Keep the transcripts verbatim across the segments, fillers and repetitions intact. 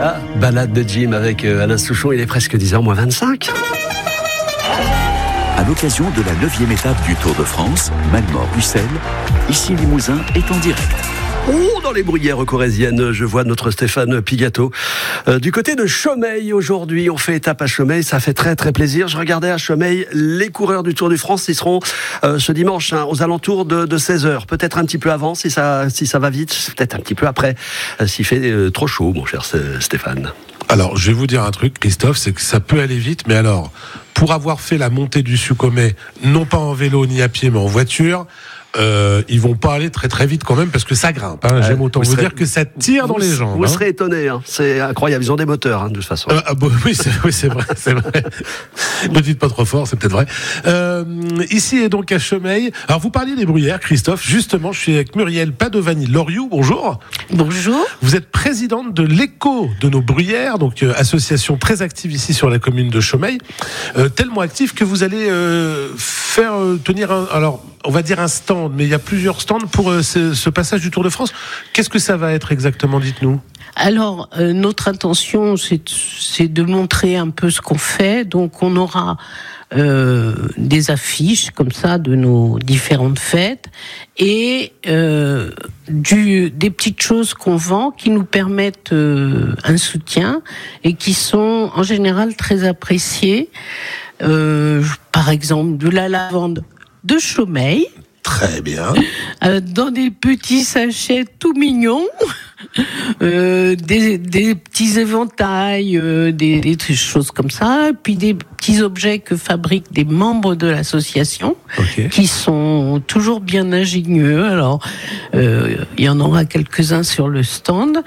Ah, balade de Jim avec euh, Alain Souchon, il est presque dix heures moins vingt-cinq. À l'occasion de la neuvième étape du Tour de France, Malmort-Ussel, ici Limousin est en direct. Oh, dans les bruyères corréziennes, je vois notre Stéphane Pigato. Euh, du côté de Chaumeil, aujourd'hui, on fait étape à Chaumeil, ça fait très très plaisir. Je regardais à Chaumeil, les coureurs du Tour de France, ils seront euh, ce dimanche hein, aux alentours de, de seize heures, peut-être un petit peu avant si ça, si ça va vite, peut-être un petit peu après, euh, s'il fait euh, trop chaud, mon cher Stéphane. Alors, je vais vous dire un truc, Christophe, c'est que ça peut aller vite, mais alors, pour avoir fait la montée du Sukhomey, non pas en vélo ni à pied, mais en voiture, euh, ils vont pas aller très très vite quand même, parce que ça grimpe. Hein. J'aime autant vous, vous serez, dire que ça tire vous, dans les jambes. Vous hein. serez étonné, hein. C'est incroyable, ils ont des moteurs, hein, de toute façon. Euh, ah, bon, oui, c'est, oui, c'est vrai, c'est vrai. Ne dites pas trop fort, c'est peut-être vrai. Euh, ici est donc à Chaumeil. Alors, vous parliez des bruyères, Christophe. Justement, je suis avec Muriel Padovani-Loriou. Bonjour. Bonjour. Vous êtes présidente de l'écho de nos bruyères, donc euh, association très active ici sur la commune de Chaumeil, euh, tellement active que vous allez euh, faire euh, tenir un, alors on va dire un stand, mais il y a plusieurs stands pour euh, ce, ce passage du Tour de France. Qu'est-ce que ça va être exactement, dites-nous? Alors, euh, notre intention, c'est, c'est de montrer un peu ce qu'on fait. Donc, on aura euh, des affiches comme ça de nos différentes fêtes et euh, du, des petites choses qu'on vend qui nous permettent euh, un soutien et qui sont en général très appréciées. Euh, par exemple, de la lavande de Chaumeil. Très bien. Euh, dans des petits sachets tout mignons, euh, des, des petits éventails, euh, des, des choses comme ça, puis des petits objets que fabriquent des membres de l'association, okay. qui sont toujours bien ingénieux. Alors, euh, il y en aura quelques-uns sur le stand.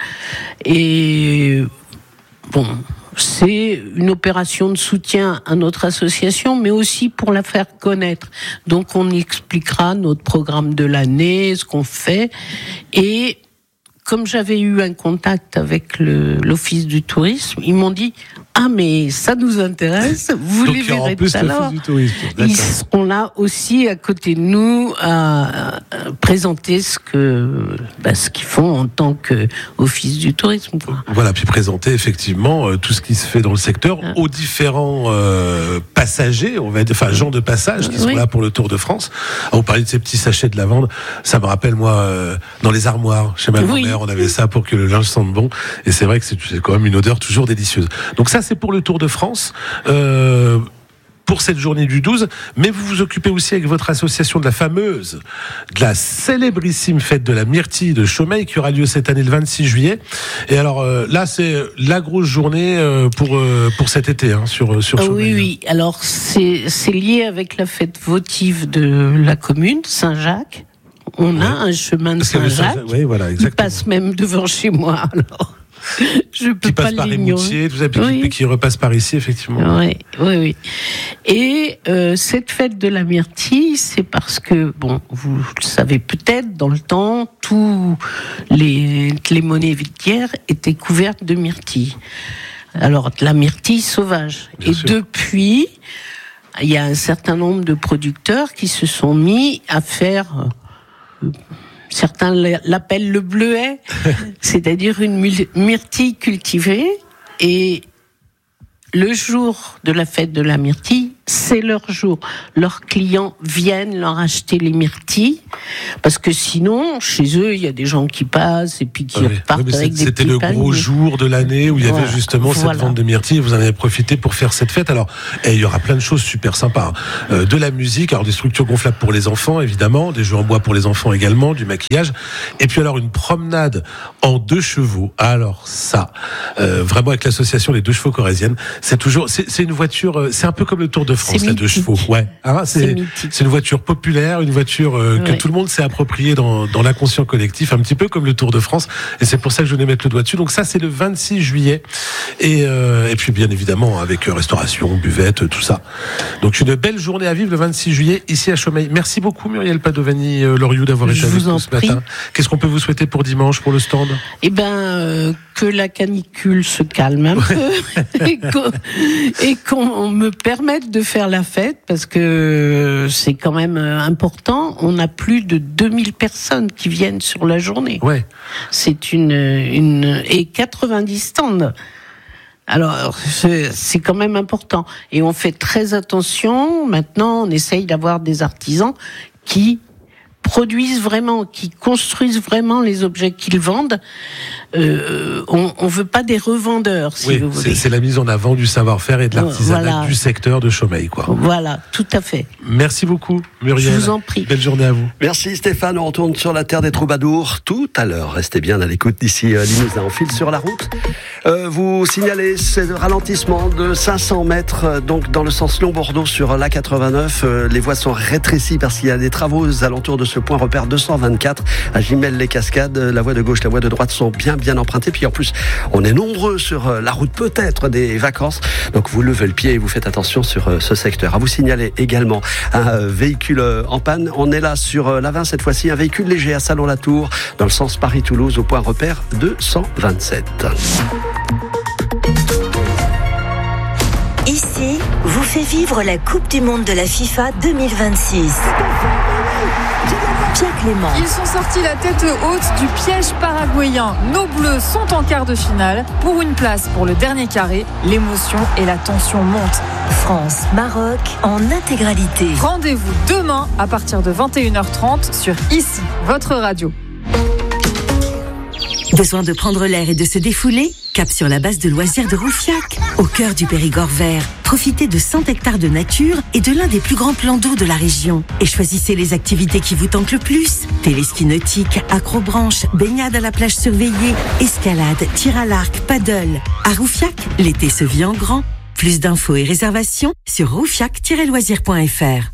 Et bon... c'est une opération de soutien à notre association, mais aussi pour la faire connaître. Donc, on expliquera notre programme de l'année, ce qu'on fait. Et comme j'avais eu un contact avec le, l'Office du tourisme, ils m'ont dit « Ah, mais ça nous intéresse, vous les verrez tout à l'heure. » Ils seront là aussi à côté de nous à, à présenter ce, que, bah, ce qu'ils font en tant qu'Office du tourisme. Quoi. Voilà, puis présenter effectivement euh, tout ce qui se fait dans le secteur ah. aux différents euh, passagers, on va dire, enfin gens de passage qui oui. sont là pour le Tour de France. Alors, vous parlez de ces petits sachets de lavande, ça me rappelle moi euh, dans les armoires chez ma grand-mère. Oui. On avait ça pour que le linge sente bon, et c'est vrai que c'est, c'est quand même une odeur toujours délicieuse. Donc ça, c'est pour le Tour de France, euh, pour cette journée du douze, mais vous vous occupez aussi avec votre association de la fameuse, de la célébrissime fête de la myrtille de Chaumeil, qui aura lieu cette année le vingt-six juillet. Et alors euh, là, c'est la grosse journée euh, pour, euh, pour cet été, hein, sur, sur Chaumeil. Oui, oui, alors c'est, c'est lié avec la fête votive de la commune, Saint-Jacques. On ouais. a un chemin de Saint-Jacques oui, voilà, qui passe même devant chez moi. Alors, je peux qui pas passe par Émoutier, tout ça, puis oui. qui repasse par ici, effectivement. Oui, oui, oui. Et euh, cette fête de la myrtille, c'est parce que, bon, vous le savez peut-être, dans le temps, tous les, les monnaies vitières étaient couvertes de myrtille. Alors, de la myrtille sauvage. Bien Et sûr. Depuis, il y a un certain nombre de producteurs qui se sont mis à faire... Certains l'appellent le bleuet, c'est-à-dire une myrtille cultivée. Et le jour de la fête de la myrtille, c'est leur jour. Leurs clients viennent leur acheter les myrtilles, parce que sinon, chez eux, il y a des gens qui passent et puis qui oui, repartent oui, avec des C'était le gros mais... jour de l'année où il y avait voilà, justement voilà. cette vente de myrtilles. Vous en avez profité pour faire cette fête. Alors, et il y aura plein de choses super sympas. Hein. Euh, de la musique, alors des structures gonflables pour les enfants, évidemment, des jeux en bois pour les enfants également, du maquillage. Et puis alors, une promenade en deux chevaux. Alors ça, euh, vraiment avec l'association Les Deux Chevaux Corréziennes, c'est toujours, c'est, c'est une voiture, c'est un peu comme le Tour de France, la deux chevaux. Ouais. Hein, c'est, c'est, c'est une voiture populaire, une voiture euh, que ouais. tout le monde s'est appropriée dans, dans l'inconscient collectif, un petit peu comme le Tour de France. Et c'est pour ça que je voulais mettre le doigt dessus. Donc ça, c'est le vingt-six juillet. Et, euh, et puis bien évidemment avec euh, restauration, buvette, tout ça. Donc une belle journée à vivre le vingt-six juillet ici à Chaumeil. Merci beaucoup Muriel Padovani-Loriou d'avoir été avec nous ce matin. Qu'est-ce qu'on peut vous souhaiter pour dimanche, pour le stand ? Eh ben, euh, que la canicule se calme un peu et, qu'on, et qu'on me permette de faire la fête, parce que c'est quand même important. On a plus de deux mille personnes qui viennent sur la journée. Ouais. C'est une, une et quatre-vingt-dix stands. Alors, c'est, c'est quand même important. Et on fait très attention. Maintenant, on essaye d'avoir des artisans qui produisent vraiment, qui construisent vraiment les objets qu'ils vendent. Euh, on ne veut pas des revendeurs, si oui, vous voulez. C'est, c'est la mise en avant du savoir-faire et de l'artisanat voilà. du secteur de Chaumeil, quoi. Voilà, tout à fait. Merci beaucoup, Muriel. Je vous en prie. Belle journée à vous. Merci Stéphane, on retourne sur la terre des troubadours tout à l'heure. Restez bien à l'écoute d'ici euh, Limousin. On file sur la route. Euh, vous signalez ce ralentissement de cinq cents mètres, euh, donc dans le sens Lyon-Bordeaux sur l'A quatre-vingt-neuf. Euh, les voies sont rétrécies parce qu'il y a des travaux aux alentours de ce point repère deux cent vingt-quatre à Gimel-les-Cascades. La voie de gauche, la voie de droite sont bien bien empruntées. Puis en plus, on est nombreux sur euh, la route, peut-être des vacances. Donc vous levez le pied et vous faites attention sur euh, ce secteur. À vous signaler également un euh, véhicule euh, en panne. On est là sur euh, l'A vingt cette fois-ci, un véhicule léger à Salon-la-Tour dans le sens Paris-Toulouse au point repère deux cent vingt-sept. Ici, vous fait vivre la Coupe du Monde de la FIFA deux mille vingt-six. Pierre Clément. Ils sont sortis la tête haute du piège paraguayen. Nos Bleus sont en quart de finale. Pour une place pour le dernier carré, l'émotion et la tension montent. France-Maroc en intégralité. Rendez-vous demain à partir de vingt et une heures trente sur Ici, votre radio. Besoin de prendre l'air et de se défouler ? Cap sur la base de loisirs de Roufiac, au cœur du Périgord vert. Profitez de cent hectares de nature et de l'un des plus grands plans d'eau de la région. Et choisissez les activités qui vous tentent le plus. Téléski nautique, accrobranche, baignade à la plage surveillée, escalade, tir à l'arc, paddle. À Roufiac, l'été se vit en grand. Plus d'infos et réservations sur roufiac tiret loisirs point f r.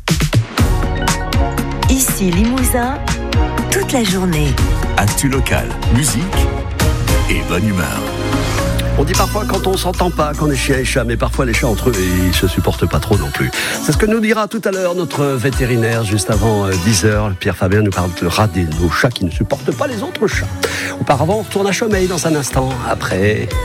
Ici Limousin, toute la journée. Actu local, musique et bonne humeur. On dit parfois quand on s'entend pas qu'on est chien et chat, mais parfois les chats entre eux ils se supportent pas trop non plus. C'est ce que nous dira tout à l'heure notre vétérinaire juste avant dix heures. Pierre Fabien nous parlera de nos chats qui ne supportent pas les autres chats. Auparavant, on retourne à Chaumeil dans un instant après.